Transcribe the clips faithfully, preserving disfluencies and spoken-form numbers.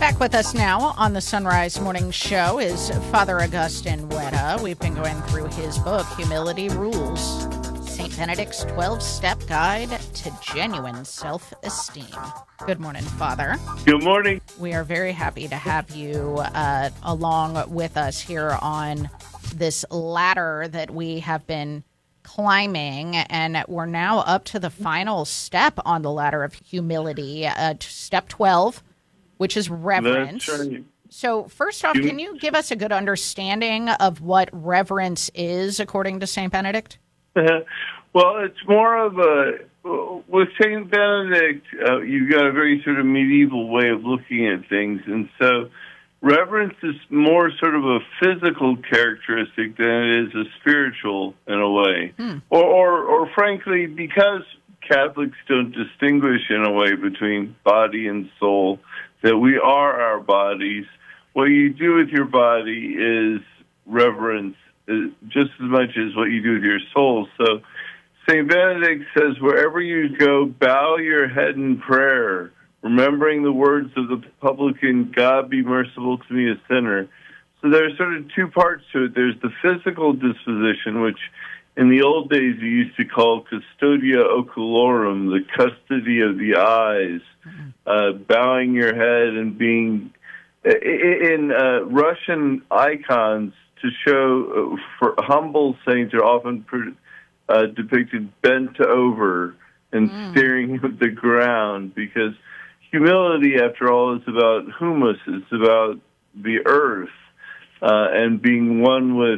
Back with us now on the Sunrise Morning Show is Father Augustine Wetta. We've been going through his book, Humility Rules, Saint Benedict's twelve-Step Guide to Genuine Self-Esteem. Good morning, Father. Good morning. We are very happy to have you uh, along with us here on this ladder that we have been climbing, and we're now up to the final step on the ladder of humility, uh, step twelve, which is reverence. That's right. So first off, can you give us a good understanding of what reverence is according to Saint Benedict? Well, it's more of a, with Saint Benedict, uh, you've got a very sort of medieval way of looking at things, and so reverence is more sort of a physical characteristic than it is a spiritual in a way. Hmm. Or, or, or frankly, because Catholics don't distinguish in a way between body and soul, that we are our bodies, what you do with your body is reverence just as much as what you do with your soul. So Saint Benedict says, wherever you go, bow your head in prayer, remembering the words of the publican, God be merciful to me, a sinner. So there's sort of two parts to it. There's the physical disposition, which in the old days you used to call custodia oculorum, the custody of the eyes, uh, bowing your head and being, in uh, Russian icons, to show, uh, for humble saints are often uh, depicted bent over and mm. staring at the ground, because humility, after all, is about humus. It's about the earth uh, and being one with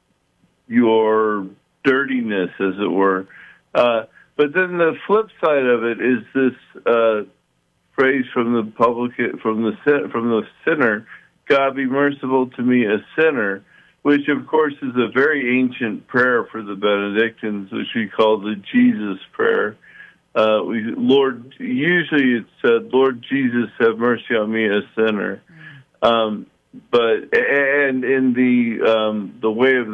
your dirtiness, as it were. Uh, but then the flip side of it is this uh, phrase from the publican, from the from the sinner, "God be merciful to me, a sinner," which, of course, is a very ancient prayer for the Benedictines, which we call the Jesus prayer. Uh, we, Lord, usually it's said, "Lord Jesus, have mercy on me, a sinner." Um, but and in the um, the way of